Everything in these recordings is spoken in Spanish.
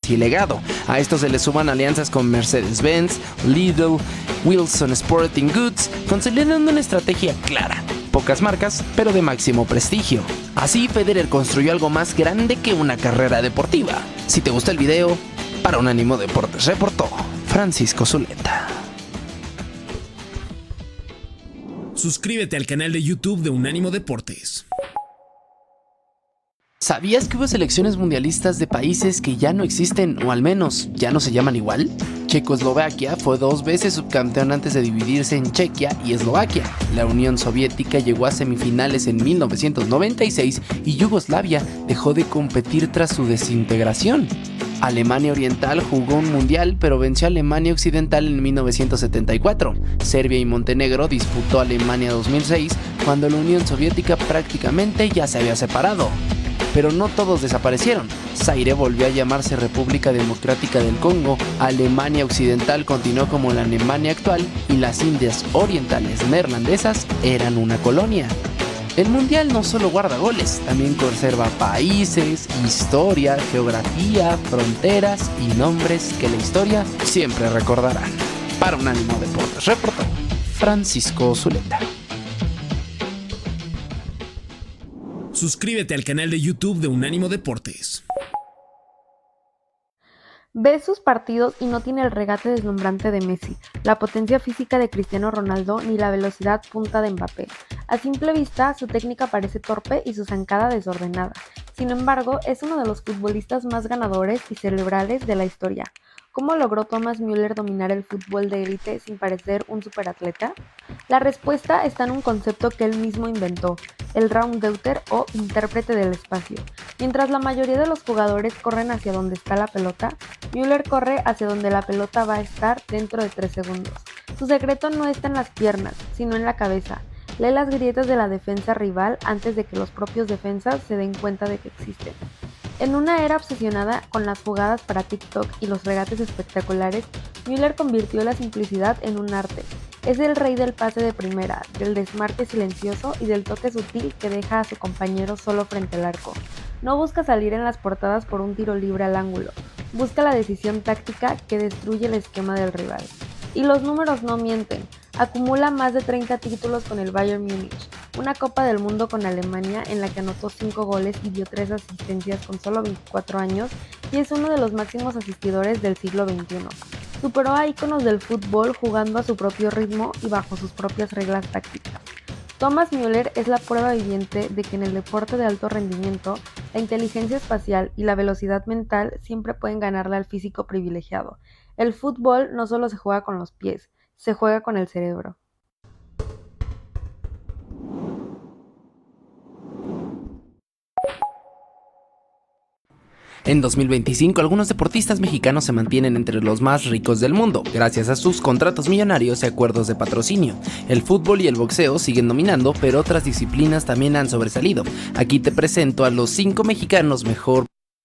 y legado. A esto se le suman alianzas con Mercedes-Benz, Lidl, Wilson Sporting Goods, consolidando una estrategia clara. Pocas marcas, pero de máximo prestigio. Así, Federer construyó algo más grande que una carrera deportiva. Si te gusta el video, para Unánimo Deportes reportó Francisco Zuleta. Suscríbete al canal de YouTube de Unánimo Deportes. ¿Sabías que hubo selecciones mundialistas de países que ya no existen o al menos ya no se llaman igual? Checoslovaquia fue 2 veces subcampeón antes de dividirse en Chequia y Eslovaquia. La Unión Soviética llegó a semifinales en 1996 y Yugoslavia dejó de competir tras su desintegración. Alemania Oriental jugó un mundial, pero venció a Alemania Occidental en 1974. Serbia y Montenegro disputó Alemania 2006, cuando la Unión Soviética prácticamente ya se había separado. Pero no todos desaparecieron. Zaire volvió a llamarse República Democrática del Congo, Alemania Occidental continuó como la Alemania actual y las Indias Orientales Neerlandesas eran una colonia. El mundial no solo guarda goles, también conserva países, historia, geografía, fronteras y nombres que la historia siempre recordará. Para Unánimo Deportes reportó Francisco Zuleta. Suscríbete al canal de YouTube de Unánimo Deportes. Ves sus partidos y no tiene el regate deslumbrante de Messi, la potencia física de Cristiano Ronaldo ni la velocidad punta de Mbappé. A simple vista, su técnica parece torpe y su zancada desordenada. Sin embargo, es uno de los futbolistas más ganadores y cerebrales de la historia. ¿Cómo logró Thomas Müller dominar el fútbol de élite sin parecer un superatleta? La respuesta está en un concepto que él mismo inventó, el Raumdeuter o intérprete del espacio. Mientras la mayoría de los jugadores corren hacia donde está la pelota, Müller corre hacia donde la pelota va a estar dentro de 3 segundos. Su secreto no está en las piernas, sino en la cabeza. Lee las grietas de la defensa rival antes de que los propios defensas se den cuenta de que existen. En una era obsesionada con las jugadas para TikTok y los regates espectaculares, Müller convirtió la simplicidad en un arte. Es el rey del pase de primera, del desmarque silencioso y del toque sutil que deja a su compañero solo frente al arco. No busca salir en las portadas por un tiro libre al ángulo, busca la decisión táctica que destruye el esquema del rival. Y los números no mienten. Acumula más de 30 títulos con el Bayern Múnich, una Copa del Mundo con Alemania en la que anotó 5 goles y dio 3 asistencias con solo 24 años y es uno de los máximos asistidores del siglo XXI. Superó a íconos del fútbol jugando a su propio ritmo y bajo sus propias reglas tácticas. Thomas Müller es la prueba viviente de que en el deporte de alto rendimiento, la inteligencia espacial y la velocidad mental siempre pueden ganarle al físico privilegiado. El fútbol no solo se juega con los pies, se juega con el cerebro. En 2025, algunos deportistas mexicanos se mantienen entre los más ricos del mundo, gracias a sus contratos millonarios y acuerdos de patrocinio. El fútbol y el boxeo siguen dominando, pero otras disciplinas también han sobresalido. Aquí te presento a los 5 mexicanos mejor.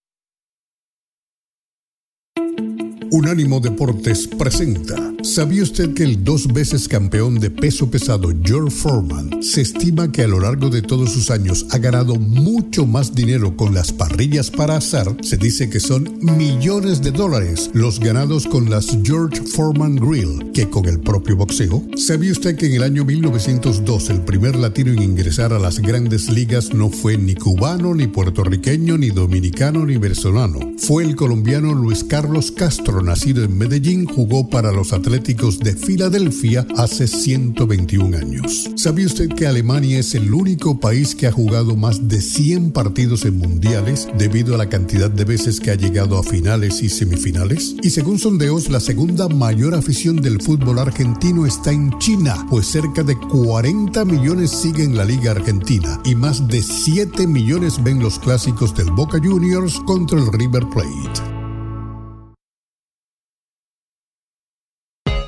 Unánimo Deportes presenta. ¿Sabía usted que el 2 veces campeón de peso pesado George Foreman se estima que a lo largo de todos sus años ha ganado mucho más dinero con las parrillas para asar? Se dice que son millones de dólares los ganados con las George Foreman Grill que con el propio boxeo. ¿Sabía usted que en el año 1902 el primer latino en ingresar a las grandes ligas no fue ni cubano, ni puertorriqueño, ni dominicano, ni venezolano? Fue el colombiano Luis Carlos Castro, nacido en Medellín, jugó para los Atléticos de Filadelfia hace 121 años. ¿Sabía usted que Alemania es el único país que ha jugado más de 100 partidos en mundiales debido a la cantidad de veces que ha llegado a finales y semifinales? Y según sondeos, la segunda mayor afición del fútbol argentino está en China, pues cerca de 40 millones siguen la Liga Argentina y más de 7 millones ven los clásicos del Boca Juniors contra el River Plate.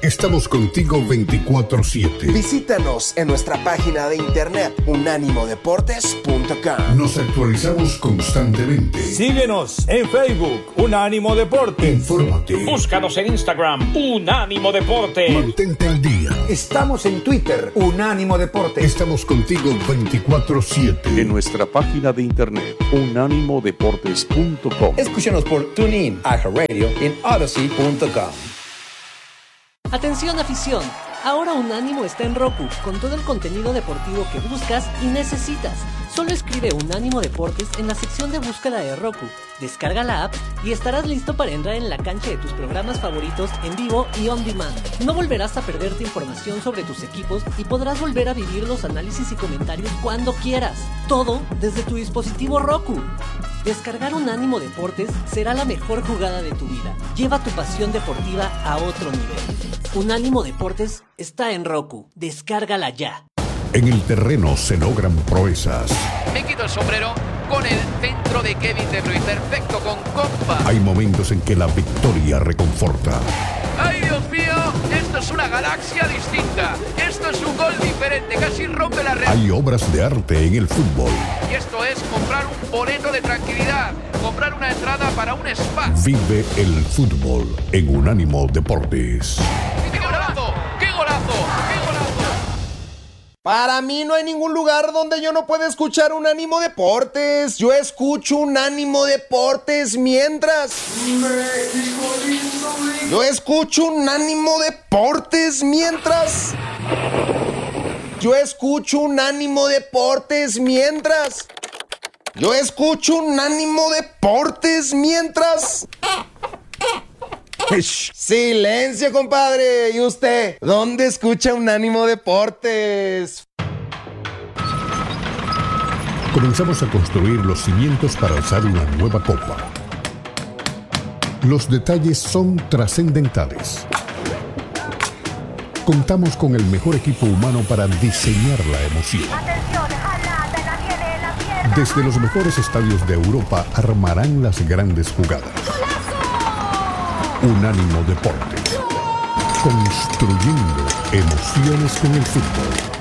Estamos contigo 24/7. Visítanos en nuestra página de internet unánimodeportes.com. Nos actualizamos constantemente. Síguenos en Facebook, Unánimo Deportes. Infórmate. Búscanos en Instagram, Unánimo Deportes. Mantente al día. Estamos en Twitter, Unánimo Deportes. Estamos contigo 24/7. En nuestra página de internet, unánimodeportes.com. Escúchanos por TuneIn, iHeartRadio y en Odyssey.com. Atención afición, ahora Unánimo está en Roku, con todo el contenido deportivo que buscas y necesitas. Solo escribe Unánimo Deportes en la sección de búsqueda de Roku, descarga la app y estarás listo para entrar en la cancha de tus programas favoritos en vivo y on demand. No volverás a perderte información sobre tus equipos y podrás volver a vivir los análisis y comentarios cuando quieras. Todo desde tu dispositivo Roku. Descargar Unánimo Deportes será la mejor jugada de tu vida. Lleva tu pasión deportiva a otro nivel. Unánimo Deportes está en Roku. Descárgala ya. En el terreno se logran proezas. Me quito el sombrero con el centro de Kevin De Bruyne. Perfecto, con compa. Hay momentos en que la victoria reconforta. ¡Ay, Dios mío! Esto es una galaxia distinta. Esto es un gol diferente. Casi rompe la red. Hay obras de arte en el fútbol. Y esto es comprar un boleto de tranquilidad. Comprar una entrada para un spa. Vive el fútbol en Unánimo Deportes. ¡Qué golazo! ¡Qué golazo! ¡Qué golazo! Para mí no hay ningún lugar donde yo no pueda escuchar Unánimo Deportes. Yo escucho Unánimo Deportes mientras... Yo escucho Unánimo Deportes mientras... Yo escucho Unánimo Deportes mientras... Yo escucho Unánimo Deportes mientras... Silencio, compadre. ¿Y usted? ¿Dónde escucha Unánimo Deportes? Comenzamos a construir los cimientos para alzar una nueva copa. Los detalles son trascendentales. Contamos con el mejor equipo humano para diseñar la emoción. Desde los mejores estadios de Europa armarán las grandes jugadas. Unánimo Deportes. Construyendo emociones con el fútbol.